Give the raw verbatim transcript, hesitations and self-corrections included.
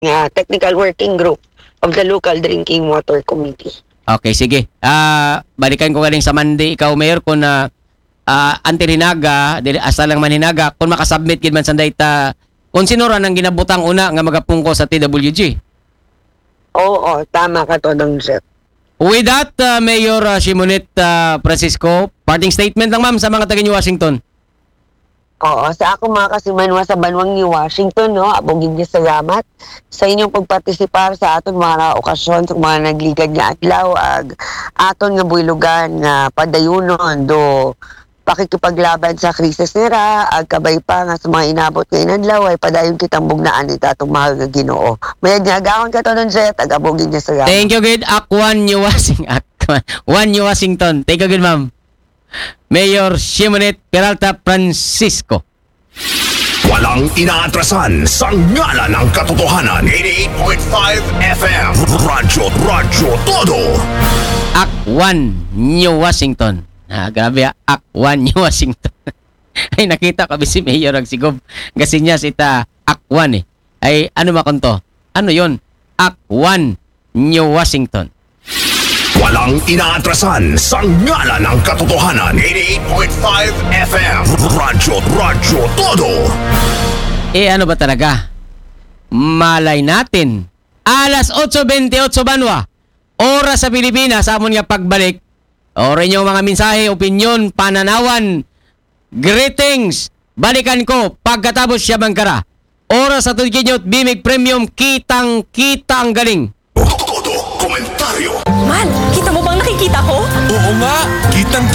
nga technical working group of the local drinking water committee. Okay, sige. Ah, balikan ko galing sa Monday ikaw mayor kung na uh, antirinaga, dili asa lang manhinaga kung makasubmit gid man sa data kung sino ra nang ginabutang una nga magapungko sa T W G. Oo, tama ka to ng Jeff. With that, uh, Mayor uh, Shimonit uh, Francisco, parting statement lang ma'am sa mga taga New Washington. Oo, sa ako mga kasimanwa sa Banwang New Washington, no, abogin niya salamat sa inyong pagpartisipar sa aton mga okasyon sa mga nagligad nga adlaw ag aton nga builugan nga padayunon do pakikipaglaban sa krisis nira ag kabay pa nga sa mga inabot nga inadlaw ay padayon kitang bugnaan ni tatong mahal nga Ginoo. Mayad nga agawon ka to nun Jet, ag abogin niya salamat. Thank you good Akwan New Washington. Akwan One New Washington. Thank you good ma'am. Mayor Shimonit Peralta Francisco. Walang inaatrasan sa ngalan ng katotohanan. eighty-eight point five F M Radyo Radyo Todo. Akwan New Washington. Ah, grabe ah. Akwan New Washington. Ay nakita ko si Mayor ang sigob. Kasi niya sita Akwan eh. Ay ano makonto? Ano yon? Akwan New Washington. Walang inaatrasan sa ngalan ng katotohanan. eighty-eight point five F M Radyo Radyo Todo. Eh ano ba talaga? Malay natin. Alas eight twenty-eight Banwa. Oras sa Pilipinas. Amon nga pagbalik. O rin yung mga mensahe, opinion, pananawan, greetings. Balikan ko pagkatapos siya bangkara. Oras sa Tudkinyot, Bimig Premium, kitang-kitang galing. Todo komentaryo. Mal, kita mo bang nakikita ko? Oo nga, kitang